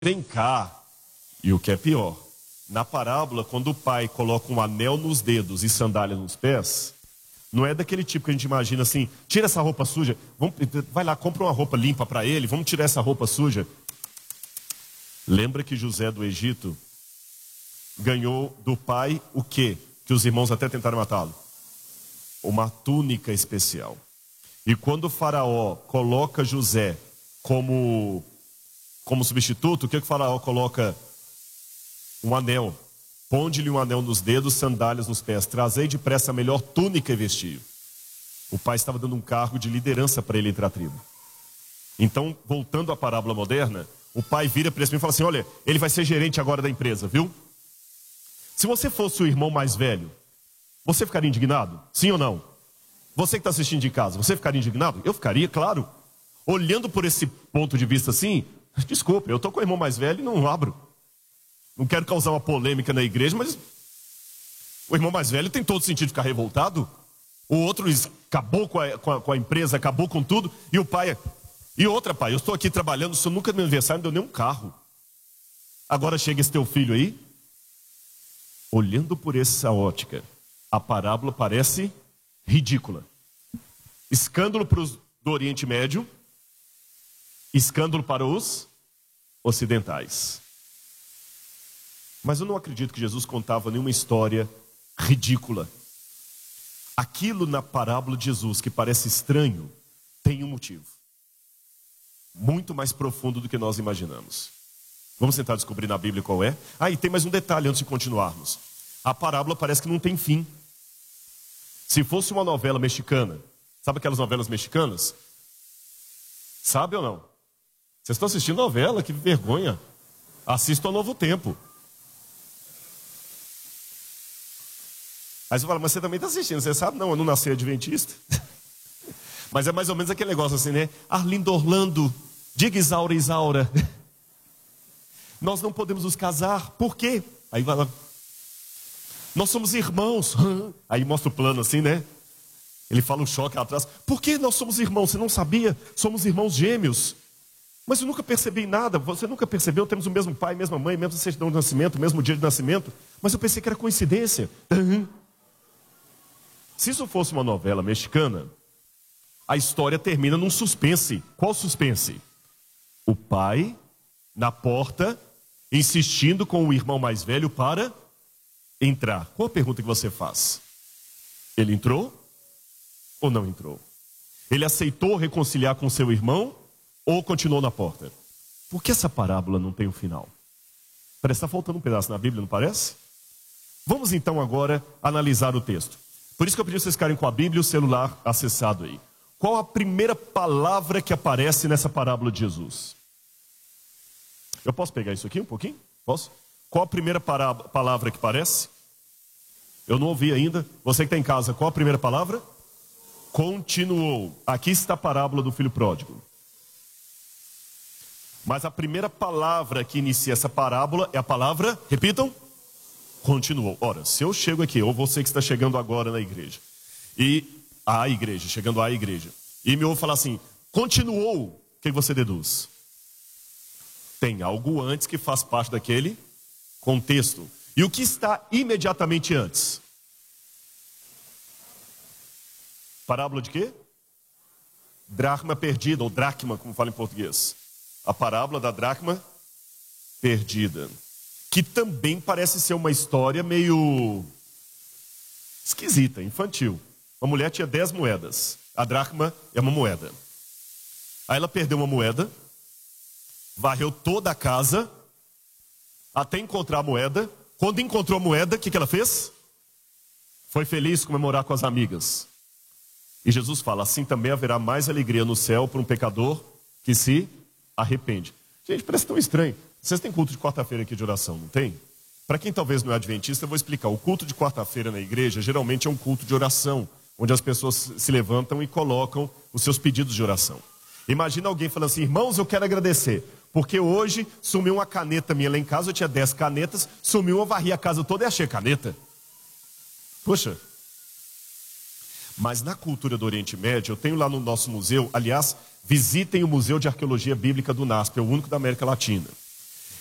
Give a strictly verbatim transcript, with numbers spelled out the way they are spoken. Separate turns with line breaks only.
Vem cá. E o que é pior, na parábola, quando o pai coloca um anel nos dedos e sandália nos pés, não é daquele tipo que a gente imagina assim, tira essa roupa suja, vamos, vai lá, compra uma roupa limpa para ele, vamos tirar essa roupa suja. Lembra que José do Egito ganhou do pai o quê? Que os irmãos até tentaram matá-lo. Uma túnica especial. E quando o faraó coloca José como, como substituto, o que, que o faraó coloca? Um anel. Ponde-lhe um anel nos dedos, sandálias nos pés. Trazei depressa a melhor túnica e vestiu. O pai estava dando um cargo de liderança para ele entre a tribo. Então, voltando à parábola moderna, o pai vira para esse menino e fala assim, olha, ele vai ser gerente agora da empresa, viu? Se você fosse o irmão mais velho, você ficaria indignado? Sim ou não? Você que está assistindo de casa, você ficaria indignado? Eu ficaria, claro. Olhando por esse ponto de vista assim, desculpa, eu estou com o irmão mais velho e não abro. Não quero causar uma polêmica na igreja, mas o irmão mais velho tem todo sentido de ficar revoltado. O outro acabou com a, com a, com a empresa, acabou com tudo. E o pai... E outra, pai, eu estou aqui trabalhando, o senhor nunca no meu aniversário não deu nem um carro. Agora chega esse teu filho aí. Olhando por essa ótica, a parábola parece ridícula. Escândalo para os do Oriente Médio, escândalo para os ocidentais. Mas eu não acredito que Jesus contava nenhuma história ridícula. Aquilo na parábola de Jesus que parece estranho, tem um motivo. Muito mais profundo do que nós imaginamos. Vamos tentar descobrir na Bíblia qual é. Ah, e tem mais um detalhe antes de continuarmos. A parábola parece que não tem fim. Se fosse uma novela mexicana, sabe aquelas novelas mexicanas? Sabe ou não? Vocês estão assistindo novela? Que vergonha. Assistam ao Novo Tempo. Aí você fala, mas você também está assistindo, você sabe? Não, eu não nasci adventista. Mas é mais ou menos aquele negócio assim, né? Arlindo Orlando, diga Isaura, Isaura. Nós não podemos nos casar, por quê? Aí vai lá. Nós somos irmãos. Aí mostra o plano assim, né? Ele fala um choque atrás. Por que nós somos irmãos? Você não sabia? Somos irmãos gêmeos. Mas eu nunca percebi nada. Você nunca percebeu? Temos o mesmo pai, mesma mãe, mesmo certidão de nascimento, mesmo dia de nascimento. Mas eu pensei que era coincidência. Se isso fosse uma novela mexicana, a história termina num suspense. Qual suspense? O pai, na porta, insistindo com o irmão mais velho para entrar. Qual a pergunta que você faz? Ele entrou ou não entrou? Ele aceitou reconciliar com seu irmão ou continuou na porta? Por que essa parábola não tem um final? Parece que está faltando um pedaço na Bíblia, não parece? Vamos então agora analisar o texto. Por isso que eu pedi vocês ficarem com a Bíblia e o celular acessado aí. Qual a primeira palavra que aparece nessa parábola de Jesus? Eu posso pegar isso aqui um pouquinho? Posso? Qual a primeira palavra que aparece? Eu não ouvi ainda. Você que está em casa, qual a primeira palavra? Continuou. Aqui está a parábola do filho pródigo. Mas a primeira palavra que inicia essa parábola é a palavra, repitam, continuou. Ora, se eu chego aqui, ou você que está chegando agora na igreja, e à igreja, chegando à igreja, e me ouve falar assim, continuou, o que você deduz? Tem algo antes que faz parte daquele contexto. E o que está imediatamente antes? Parábola de quê? Dracma perdida, ou dracma, como fala em português. A parábola da dracma perdida. Que também parece ser uma história meio esquisita, infantil. Uma mulher tinha dez moedas. A dracma é uma moeda. Aí ela perdeu uma moeda, varreu toda a casa, até encontrar a moeda. Quando encontrou a moeda, o que, que ela fez? Foi feliz comemorar com as amigas. E Jesus fala, assim também haverá mais alegria no céu para um pecador que se arrepende. Gente, parece tão estranho. Vocês têm culto de quarta-feira aqui de oração, não tem? Para quem talvez não é adventista, eu vou explicar. O culto de quarta-feira na igreja, geralmente é um culto de oração, onde as pessoas se levantam e colocam os seus pedidos de oração. Imagina alguém falando assim, irmãos, eu quero agradecer, porque hoje sumiu uma caneta minha lá em casa, eu tinha dez canetas, sumiu uma, varri a casa toda e achei a caneta. Poxa. Mas na cultura do Oriente Médio, eu tenho lá no nosso museu, aliás, visitem o Museu de Arqueologia Bíblica do N A S P, é o único da América Latina.